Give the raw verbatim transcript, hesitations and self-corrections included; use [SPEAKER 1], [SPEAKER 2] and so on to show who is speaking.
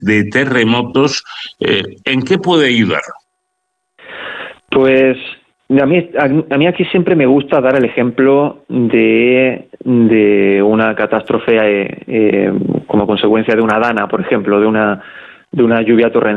[SPEAKER 1] de terremotos, eh, ¿en qué puede ayudar?
[SPEAKER 2] Pues a mí, a, a mí aquí siempre me gusta dar el ejemplo de, de una catástrofe eh, eh, como consecuencia de una dana, por ejemplo, de una, de una lluvia torrencial